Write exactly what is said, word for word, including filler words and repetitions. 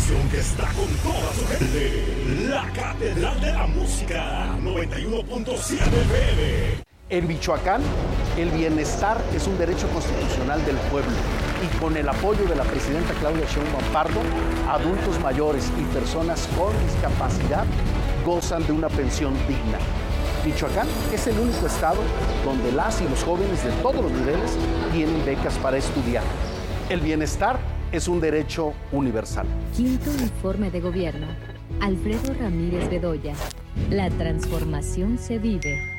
estación que está con toda su gente. La Catedral de la Música, noventa y uno punto siete F M. En Michoacán, el bienestar es un derecho constitucional del pueblo y con el apoyo de la presidenta Claudia Sheinbaum Pardo, adultos mayores y personas con discapacidad gozan de una pensión digna. Michoacán es el único estado donde las y los jóvenes de todos los niveles tienen becas para estudiar. El bienestar es un derecho universal. Quinto informe de gobierno. Alfredo Ramírez Bedoya. La transformación se vive.